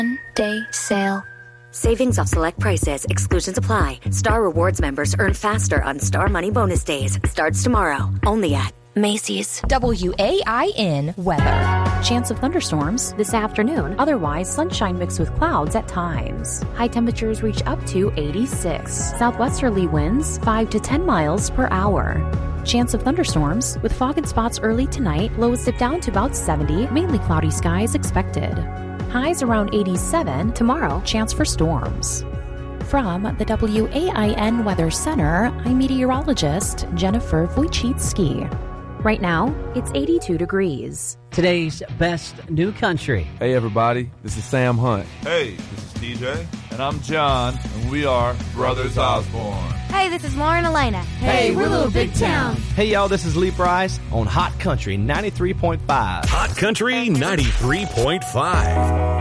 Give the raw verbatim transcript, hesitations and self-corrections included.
Day sale. Savings off select prices. Exclusions apply. Star Rewards members earn faster on Star Money Bonus Days. Starts tomorrow. Only at Macy's. W A I N weather. Chance of thunderstorms this afternoon. Otherwise, sunshine mixed with clouds at times. High temperatures reach up to eighty-six. Southwesterly winds five to ten miles per hour. Chance of thunderstorms with fog and spots early tonight. Lows dip down to about seventy. Mainly cloudy skies expected. Highs around eighty-seven. Tomorrow, chance for storms. From the W A I N Weather Center, I'm meteorologist Jennifer Wojcicki. Right now, it's eighty-two degrees. Today's best new country. Hey, everybody. This is Sam Hunt. Hey, this is T J. And I'm John. And we are Brothers Osborne. Hey, this is Lauren Elena. Hey, we're Little Big Town. Hey, y'all, this is Lee Price on Hot Country ninety-three point five. Hot Country ninety-three point five.